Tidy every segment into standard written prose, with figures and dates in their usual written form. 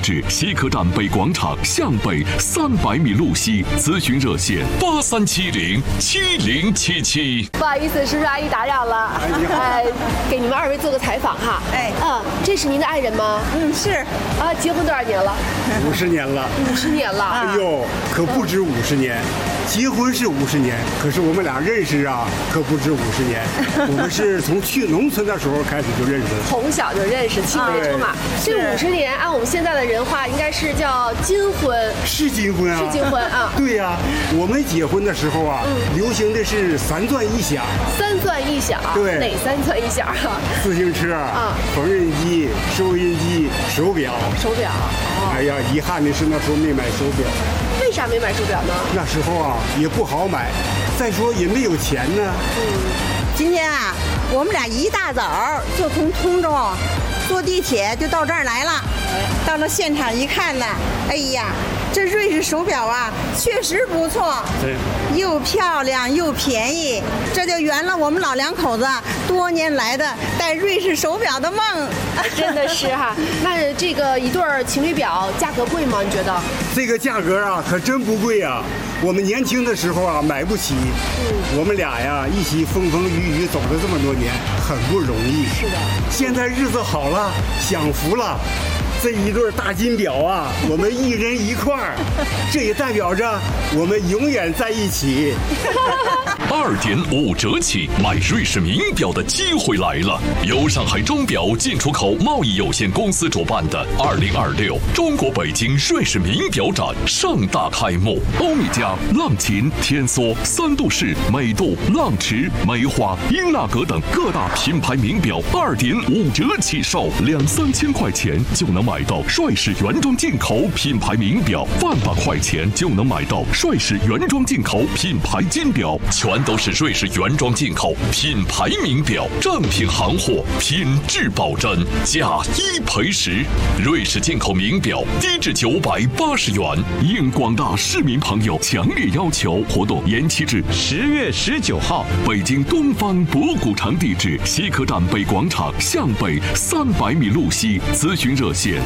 址：西客站北广场向北300米路西。咨询热线83707077。 不好意思，叔叔阿姨打扰了。给你们2位做个采访哈。这是您的爱人吗？ 是。 啊，结婚多少年了 ？50年了。 50年了。 哎呦，可不止50年。结婚是50年，可是我们俩认识啊，可不止50年。我们是从去农村的时候开始就认识的， 从小就认识，青梅竹马。这50年，按我们现在的人话，应该是叫金婚。 是金婚啊。 是金婚啊。 对呀，我们结婚的时候啊，流行的是3钻1响。 3钻1响。 对。 哪3钻1响啊？ 自行车、缝纫机、收音机、手表。 手表。 哎呀，遗憾的是那时候没买手表。 为啥没买手表呢？ 那时候啊也不好买，再说也没有钱呢。 今天啊，我们俩一大早就从通州坐地铁就到这儿来了。到了现场一看呢，哎呀，这瑞士手表啊，确实不错，又漂亮又便宜，这就圆了我们老2口子多年来的戴瑞士手表的梦。 真的是哈。那这个一对情侣表价格贵吗？你觉得？ 这个价格啊，可真不贵啊。我们年轻的时候啊，买不起。我们俩呀，一起风风雨雨走了这么多年，很不容易。 是的。 现在日子好了，享福了。这一对大金表啊，我们1人1块儿，这也代表着我们永远在一起。 2.5折起买瑞士名表的机会来了！由上海钟表进出口贸易有限公司主办的2026中国北京瑞士名表展盛大开幕。欧米茄、浪琴、天梭、3度式、美度、浪驰、梅花、英纳格等各大品牌名表2.5折起售，2-3千块钱就能买到瑞士原装进口品牌名表，1万8块钱就能买到瑞士原装进口品牌金表，全都是瑞士原装进口品牌名表，正品行货，品质保真，价1赔10。瑞士进口名表低至980元，应广大市民朋友强烈要求，活动延期至10月19号。北京东方博古城地址：西客站北广场向北300米路西。咨询热线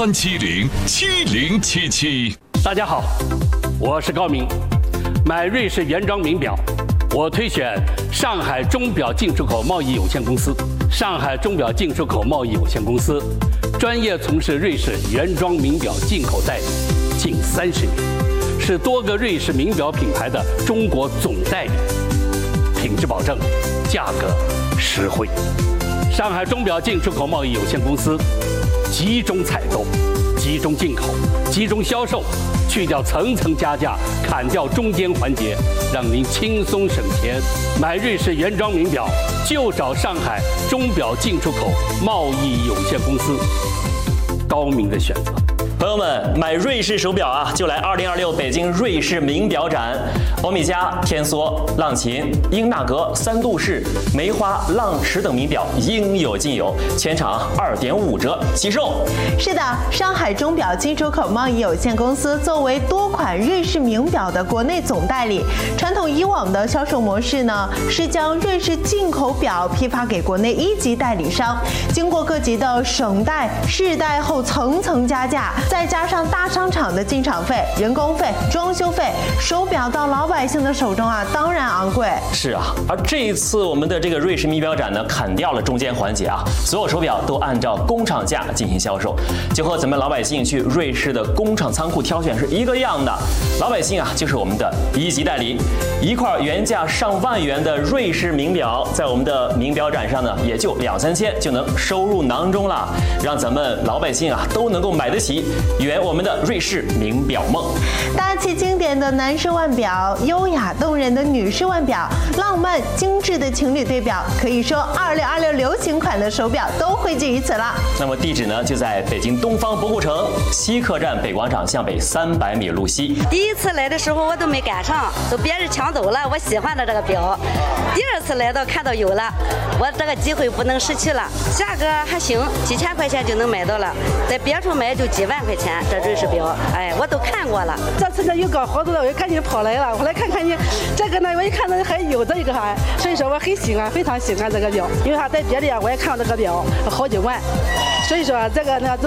83707077。 大家好，我是高明。买瑞士原装名表，我推选上海钟表进出口贸易有限公司。上海钟表进出口贸易有限公司专业从事瑞士原装名表进口代理近30年，是多个瑞士名表品牌的中国总代理，品质保证，价格实惠。上海钟表进出口贸易有限公司集中采购、集中进口、集中销售，去掉层层加价，砍掉中间环节，让您轻松省钱。买瑞士原装名表就找上海钟表进出口贸易有限公司，高明的选择。 朋友们，买瑞士手表啊，就来2026北京瑞士名表展。欧米茄、天梭、浪琴、英纳格、3度式、梅花、浪驰等名表应有尽有，全场2.5折起售。 是的，上海钟表进出口贸易有限公司作为多款瑞士名表的国内总代理，传统以往的销售模式呢，是将瑞士进口表批发给国内1级代理商，经过各级的省代、市代后层层加价。再加上大商场的进场费、人工费、装修费，手表到老百姓的手中啊，当然昂贵。 是啊，而这一次我们的这个瑞士名表展呢，砍掉了中间环节啊，所有手表都按照工厂价进行销售，就和咱们老百姓去瑞士的工厂仓库挑选是一个样的。老百姓啊，就是我们的1级代理，一块原价上万元的瑞士名表，在我们的名表展上呢，也就2-3千就能收入囊中了，让咱们老百姓啊都能够买得起。圆我们的瑞士名表梦。 大气经典的男士腕表，优雅动人的女士腕表，浪漫精致的情侣对表，可以说2026流行款的手表都汇聚于此了。 那么地址呢，就在北京东方博古城西客站北广场向北300米路西。 第一次来的时候我都没赶上，都别人抢走了我喜欢的这个表。第二次来到看到有了，我这个机会不能失去了，价格还行，几千块钱就能买到了，在别处买就几万块钱。这瑞士表，哎，我都看过了。 这次呢有搞活动的，我就赶紧跑来了。我来看看你这个呢，我一看到还有这个哈，所以说我很喜欢，非常喜欢这个表，因为它在别的我也看到这个表好几万，所以说这个呢